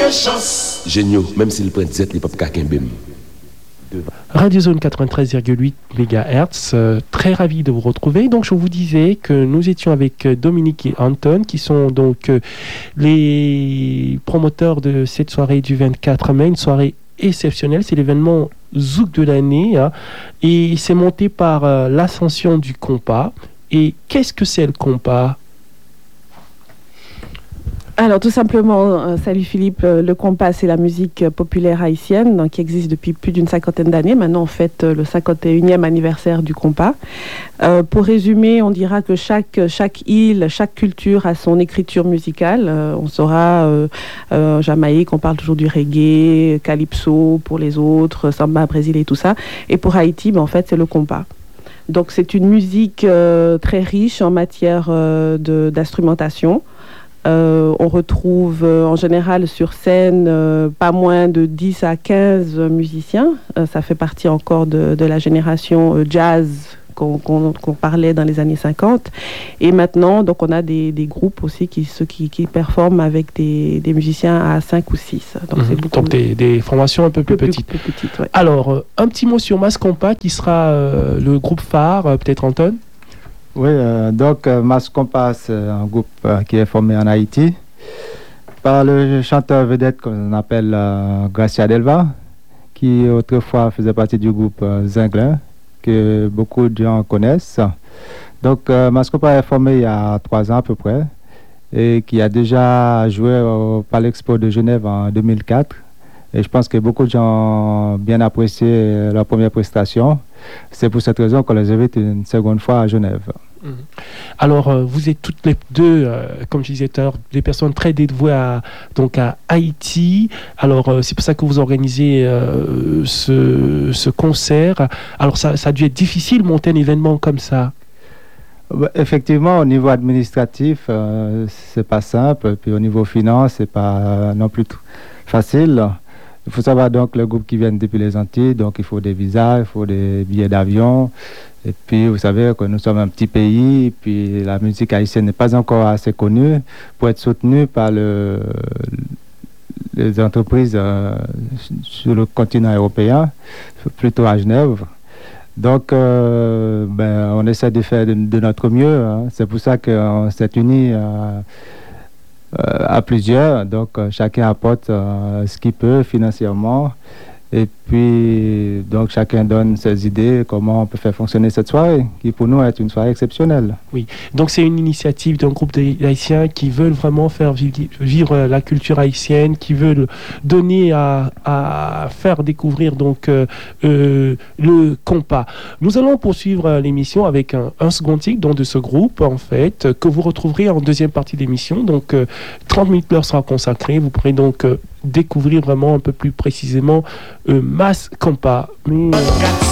Géniaux, même s'il prend 17, il ne peut pas bim. Radio Zone 93,8 MHz, très ravi de vous retrouver. Donc je vous disais que nous étions avec Dominique et Anton qui sont donc les promoteurs de cette soirée du 24 mai, une soirée exceptionnelle, c'est l'événement Zouk de l'année hein, et c'est monté par l'ascension du compas. Et qu'est-ce que c'est le compas ? Alors tout simplement, salut Philippe, le compas c'est la musique populaire haïtienne donc, qui existe depuis plus d'une cinquantaine d'années. Maintenant on fête le 51e anniversaire du compas. Pour résumer, on dira que chaque île, chaque culture a son écriture musicale. On saura en Jamaïque, on parle toujours du reggae, calypso pour les autres, samba, Brésil et tout ça. Et pour Haïti, en fait c'est le compas. Donc c'est une musique très riche en matière d'instrumentation. On retrouve en général sur scène pas moins de 10 à 15 musiciens. Ça fait partie encore de la génération jazz qu'on parlait dans les années 50. Et maintenant, donc, on a des groupes aussi qui performent avec des musiciens à 5 ou 6. Donc des formations un peu plus petites. Plus petites ouais. Alors, un petit mot sur Mascompas qui sera le groupe phare, peut-être Anton ? Oui, donc Mascompas, c'est un groupe qui est formé en Haïti par le chanteur vedette qu'on appelle Gracia Delva, qui autrefois faisait partie du groupe Zinglin, que beaucoup de gens connaissent. Donc Mascompas est formé il y a 3 ans à peu près et qui a déjà joué au Palexpo de Genève en 2004. Et je pense que beaucoup de gens ont bien apprécié leur première prestation. C'est pour cette raison qu'on les invite une seconde fois à Genève. Alors, vous êtes toutes les deux, comme je disais tout à l'heure, des personnes très dévouées à Haïti. Alors, c'est pour ça que vous organisez ce concert. Alors, ça a dû être difficile de monter un événement comme ça. Effectivement, au niveau administratif, c'est pas simple. Puis au niveau finance, c'est pas non plus facile. Il faut savoir donc le groupe qui vient depuis les Antilles, donc il faut des visas, il faut des billets d'avion. Et puis vous savez que nous sommes un petit pays, et puis la musique haïtienne n'est pas encore assez connue pour être soutenue par les entreprises sur le continent européen, plutôt à Genève. Donc on essaie de faire de notre mieux. Hein. C'est pour ça qu'on s'est unis à plusieurs, donc chacun apporte ce qu'il peut financièrement et puis donc chacun donne ses idées comment on peut faire fonctionner cette soirée qui pour nous est une soirée exceptionnelle. Oui, donc c'est une initiative d'un groupe d'Haïtiens qui veulent vraiment faire vivre la culture haïtienne, qui veulent donner à faire découvrir donc le compas. Nous allons poursuivre l'émission avec un second titre donc, de ce groupe en fait que vous retrouverez en deuxième partie de l'émission. Donc 30 minutes leur sera consacrée. Vous pourrez donc découvrir vraiment un peu plus précisément Mascompas.